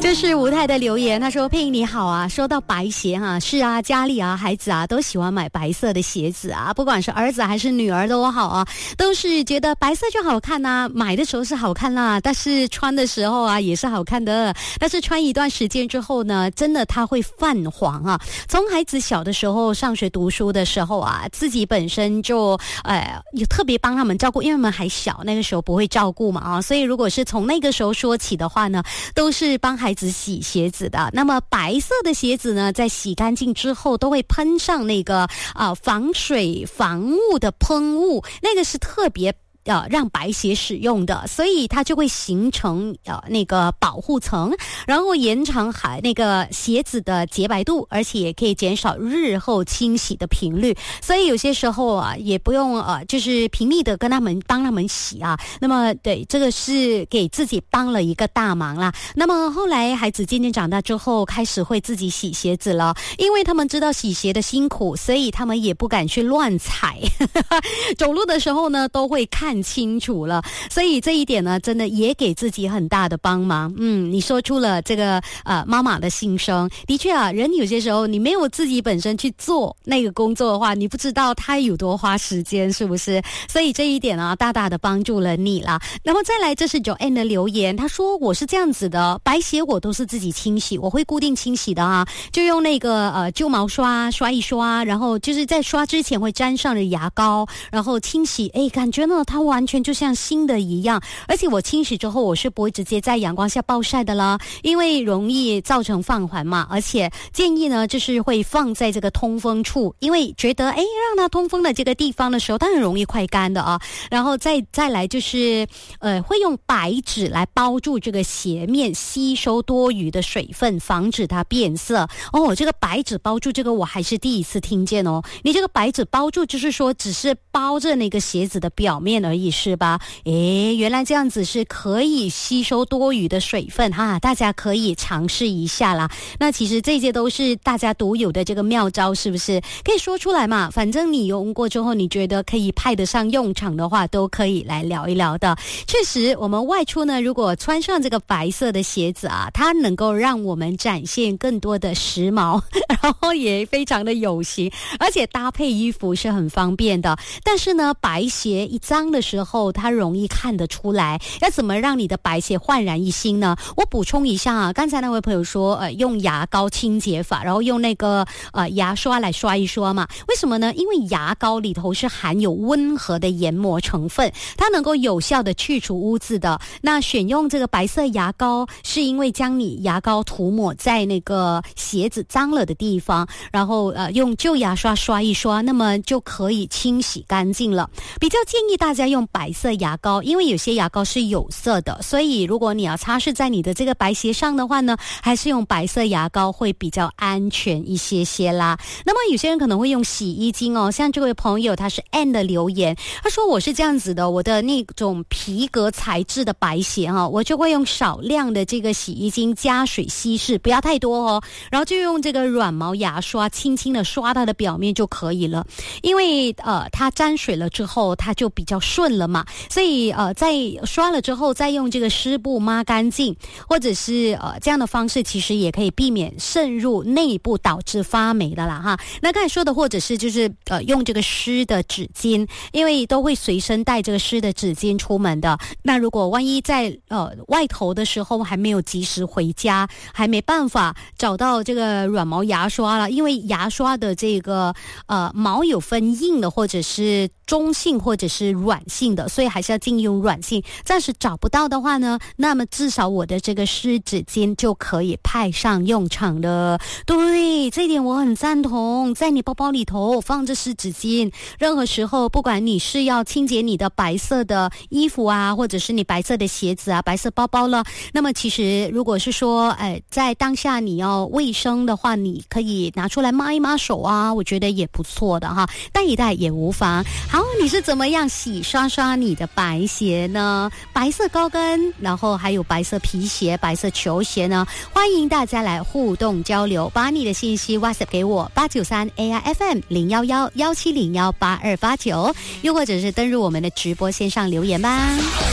这是吴太的留言，他说：“佩莹你好啊，说到白鞋哈，是啊，家里啊孩子啊都喜欢买白色的鞋子啊，不管是儿子还是女儿都好啊，都是觉得白色就好看啊，买的时候是好看啦，但是穿的时候啊也是好看的，但是穿一段时间之后呢，真的它会泛黄啊。从孩子小的时候上学读书的时候啊，自己本身就也特别帮他们照顾，因为我们还小，那个时候不会照顾嘛啊，所以如果是从那个时候说起的话呢，都是帮孩子洗鞋子的。那么白色的鞋子呢，在洗干净之后都会喷上那个防水防雾的喷雾，那个是特别让白鞋使用的，所以它就会形成那个保护层，然后延长那个鞋子的洁白度，而且也可以减少日后清洗的频率。所以有些时候啊，也不用就是频密的帮他们洗啊。那么对，这个是给自己帮了一个大忙啦。那么后来孩子渐渐长大之后，开始会自己洗鞋子了，因为他们知道洗鞋的辛苦，所以他们也不敢去乱踩走路的时候呢都会看清楚了，所以这一点呢真的也给自己很大的帮忙。你说出了这个妈妈的心声。的确啊，人有些时候你没有自己本身去做那个工作的话，你不知道他有多花时间，是不是？所以这一点啊大大的帮助了你啦。那么再来，这是 Joanne 的留言，他说我是这样子的，白鞋我都是自己清洗，我会固定清洗的啊，就用那个旧毛刷刷一刷，然后就是在刷之前会沾上了牙膏，然后清洗，感觉呢它完全就像新的一样。而且我清洗之后我是不会直接在阳光下暴晒的啦，因为容易造成泛黄嘛，而且建议呢就是会放在这个通风处，因为觉得让它通风的这个地方的时候它很容易快干的啊。然后再来就是会用白纸来包住这个鞋面，吸收多余的水分，防止它变色。这个白纸包住这个我还是第一次听见哦。你这个白纸包住就是说只是包着那个鞋子的表面而已是吧？原来这样子是可以吸收多余的水分哈，大家可以尝试一下啦。那其实这些都是大家独有的这个妙招，是不是？可以说出来嘛，反正你用过之后你觉得可以派得上用场的话，都可以来聊一聊的。确实我们外出呢，如果穿上这个白色的鞋子啊，它能够让我们展现更多的时髦，然后也非常的有型，而且搭配衣服是很方便的。但是呢，白鞋一脏的时候它容易看得出来，要怎么让你的白鞋焕然一新呢？我补充一下啊，刚才那位朋友说用牙膏清洁法，然后用那个牙刷来刷一刷嘛。为什么呢？因为牙膏里头是含有温和的研磨成分，它能够有效的去除污渍的。那选用这个白色牙膏是因为将你牙膏涂抹在那个鞋子脏了的地方，然后用旧牙刷刷一刷，那么就可以清洗干净了。比较建议大家用白色牙膏，因为有些牙膏是有色的，所以如果你要擦拭在你的这个白鞋上的话呢，还是用白色牙膏会比较安全一些啦。那么有些人可能会用洗衣精哦，像这位朋友他是 Anne 的留言，他说我是这样子的，我的那种皮革材质的白鞋我就会用少量的这个洗衣精加水稀释，不要太多哦，然后就用这个软毛牙刷轻轻的刷它的表面就可以了。因为它沾水了之后它就比较顺了嘛，所以在刷了之后再用这个湿布抹干净，或者是这样的方式其实也可以避免渗入内部导致发霉的啦哈。那刚才说的或者是就是用这个湿的纸巾，因为都会随身带这个湿的纸巾出门的。那如果万一在外头的时候还没有及时回家，还没办法找到这个软毛牙刷了，因为牙刷的这个毛有分硬的或者是中性或者是软性的，所以还是要禁用软性。暂时找不到的话呢，那么至少我的这个湿纸巾就可以派上用场了。对，这一点我很赞同，在你包包里头放着湿纸巾，任何时候不管你是要清洁你的白色的衣服啊，或者是你白色的鞋子啊，白色包包了，那么其实如果是说在当下你要卫生的话，你可以拿出来抹一抹手啊，我觉得也不错的哈，带一带也无妨。好，你是怎么样洗刷刷你的白鞋呢？白色高跟，然后还有白色皮鞋、白色球鞋呢？欢迎大家来互动交流，把你的信息 WhatsApp 给我893 AIFM 011 1701 8289，又或者是登入我们的直播线上留言吧。